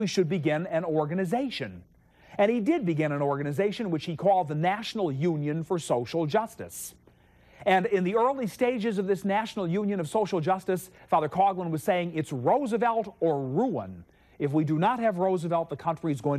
should begin an organization. And he did begin an organization which he called the National Union for Social Justice. And in the early stages of this National Union of Social Justice, Father Coughlin was saying it's Roosevelt or ruin. If we do not have Roosevelt, the country is going